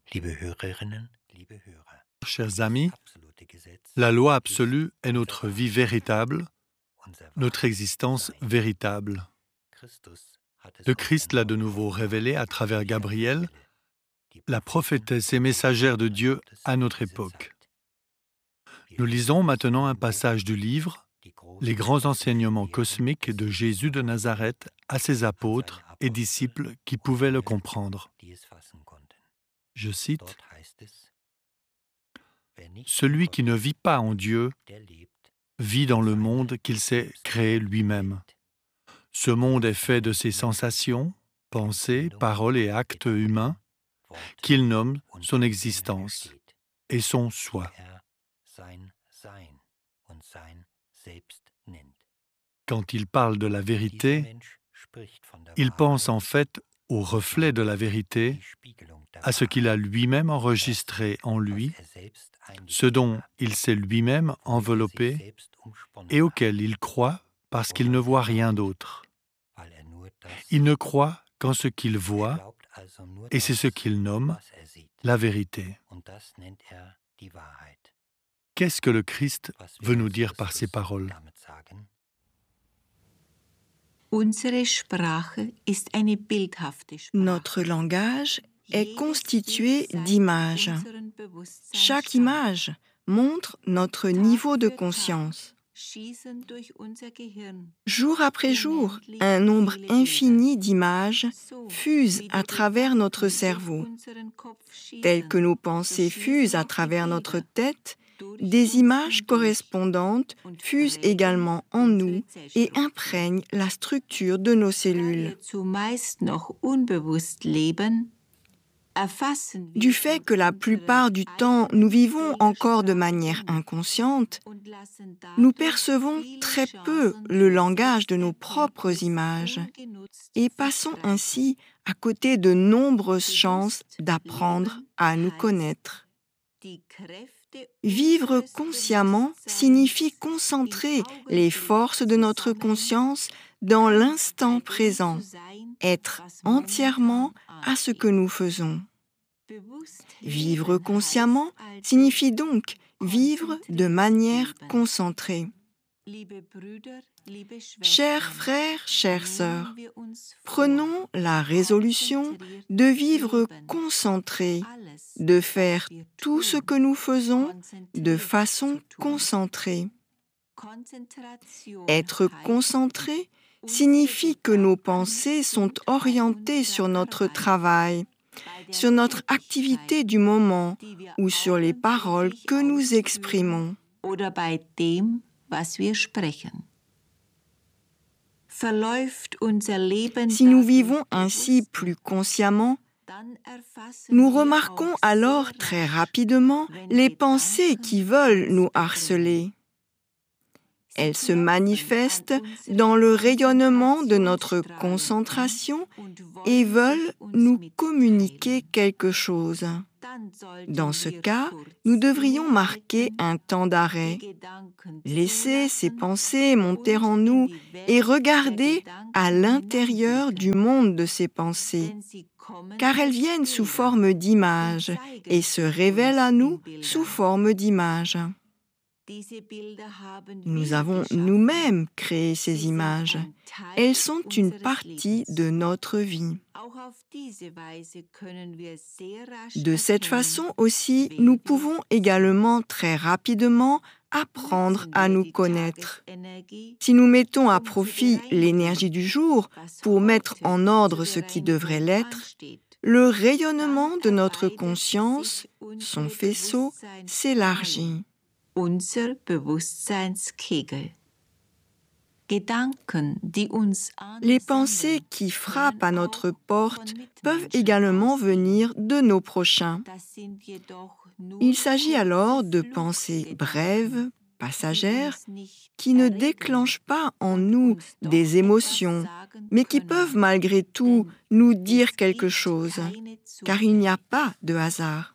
Chers amis, la loi absolue est notre vie véritable, notre existence véritable. Le Christ l'a de nouveau révélé à travers Gabriel, la prophétesse et messagère de Dieu à notre époque. Nous lisons maintenant un passage du livre « Les grands enseignements cosmiques de Jésus de Nazareth à ses apôtres et disciples qui pouvaient le comprendre ». Je cite « Celui qui ne vit pas en Dieu vit dans le monde qu'il s'est créé lui-même. Ce monde est fait de ses sensations, pensées, paroles et actes humains qu'il nomme son existence et son soi. Quand il parle de la vérité, il pense en fait au reflet de la vérité, à ce qu'il a lui-même enregistré en lui, ce dont il s'est lui-même enveloppé et auquel il croit parce qu'il ne voit rien d'autre. Il ne croit qu'en ce qu'il voit, et c'est ce qu'il nomme la vérité. Qu'est-ce que le Christ veut nous dire par ces paroles ? Notre langage est constitué d'images. Chaque image montre notre niveau de conscience. Jour après jour, un nombre infini d'images fusent à travers notre cerveau. Telles que nos pensées fusent à travers notre tête, des images correspondantes fusent également en nous et imprègnent la structure de nos cellules. Du fait que la plupart du temps nous vivons encore de manière inconsciente, nous percevons très peu le langage de nos propres images et passons ainsi à côté de nombreuses chances d'apprendre à nous connaître. Vivre consciemment signifie concentrer les forces de notre conscience dans l'instant présent, être entièrement à ce que nous faisons. Vivre consciemment signifie donc vivre de manière concentrée. Chers frères, chères sœurs, prenons la résolution de vivre concentrés, de faire tout ce que nous faisons de façon concentrée. Être concentré signifie que nos pensées sont orientées sur notre travail, sur notre activité du moment ou sur les paroles que nous exprimons. Si nous vivons ainsi plus consciemment, nous remarquons alors très rapidement les pensées qui veulent nous harceler. Elles se manifestent dans le rayonnement de notre concentration et veulent nous communiquer quelque chose. Dans ce cas, nous devrions marquer un temps d'arrêt, laisser ces pensées monter en nous et regarder à l'intérieur du monde de ces pensées, car elles viennent sous forme d'images et se révèlent à nous sous forme d'images. Nous avons nous-mêmes créé ces images. Elles sont une partie de notre vie. De cette façon aussi, nous pouvons également très rapidement apprendre à nous connaître. Si nous mettons à profit l'énergie du jour pour mettre en ordre ce qui devrait l'être, le rayonnement de notre conscience, son faisceau, s'élargit. Les pensées qui frappent à notre porte peuvent également venir de nos prochains. Il s'agit alors de pensées brèves, passagères, qui ne déclenchent pas en nous des émotions, mais qui peuvent malgré tout nous dire quelque chose, car il n'y a pas de hasard.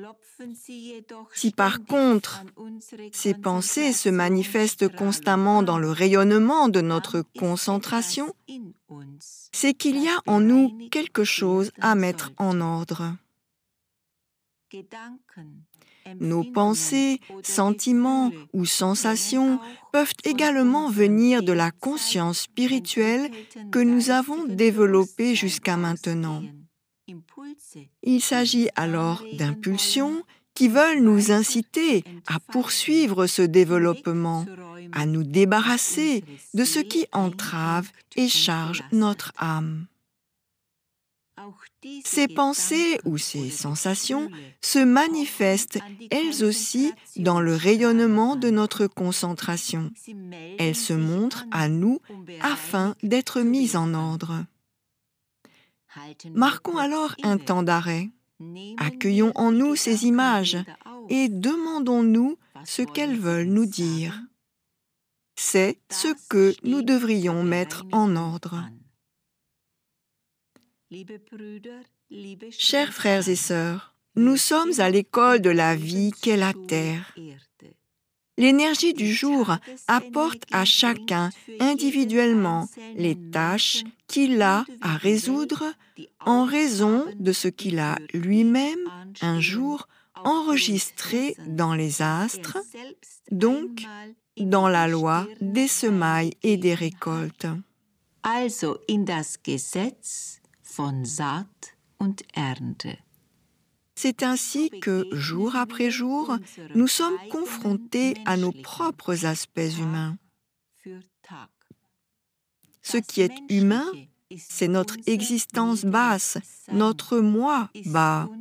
Si par contre, ces pensées se manifestent constamment dans le rayonnement de notre concentration, c'est qu'il y a en nous quelque chose à mettre en ordre. Nos pensées, sentiments ou sensations peuvent également venir de la conscience spirituelle que nous avons développée jusqu'à maintenant. Il s'agit alors d'impulsions qui veulent nous inciter à poursuivre ce développement, à nous débarrasser de ce qui entrave et charge notre âme. Ces pensées ou ces sensations se manifestent elles aussi dans le rayonnement de notre concentration. Elles se montrent à nous afin d'être mises en ordre. Marquons alors un temps d'arrêt. Accueillons en nous ces images et demandons-nous ce qu'elles veulent nous dire. C'est ce que nous devrions mettre en ordre. Chers frères et sœurs, nous sommes à l'école de la vie qu'est la terre. L'énergie du jour apporte à chacun individuellement les tâches qu'il a à résoudre en raison de ce qu'il a lui-même un jour enregistré dans les astres, donc dans la loi des semailles et des récoltes. Also in das Gesetz von Saat und Ernte. C'est ainsi que, jour après jour, nous sommes confrontés à nos propres aspects humains. Ce qui est humain, c'est notre existence basse, notre moi bas.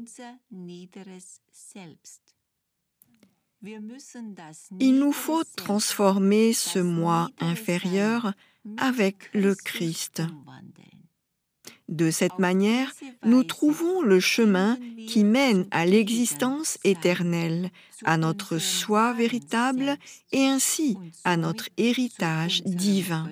Il nous faut transformer ce moi inférieur avec le Christ. De cette manière, nous trouvons le chemin qui mène à l'existence éternelle, à notre soi véritable et ainsi à notre héritage divin.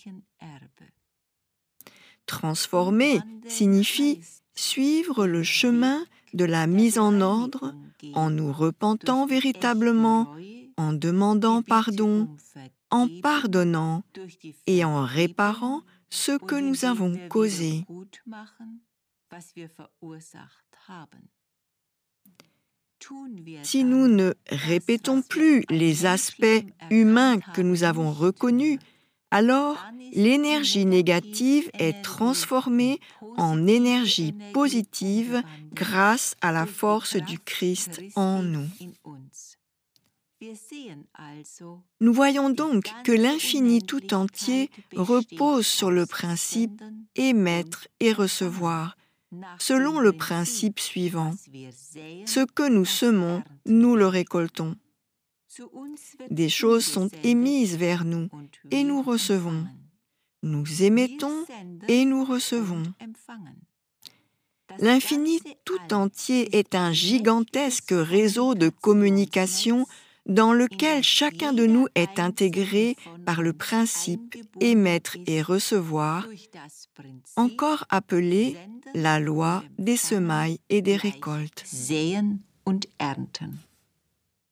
Transformer signifie suivre le chemin de la mise en ordre en nous repentant véritablement, en demandant pardon, en pardonnant et en réparant ce que nous avons causé. Si nous ne répétons plus les aspects humains que nous avons reconnus, alors l'énergie négative est transformée en énergie positive grâce à la force du Christ en nous. Nous voyons donc que l'infini tout entier repose sur le principe émettre et recevoir, selon le principe suivant. Ce que nous semons, nous le récoltons. Des choses sont émises vers nous et nous recevons. Nous émettons et nous recevons. L'infini tout entier est un gigantesque réseau de communication dans lequel chacun de nous est intégré par le principe émettre et recevoir, encore appelé la loi des semailles et des récoltes. Säen und Ernten.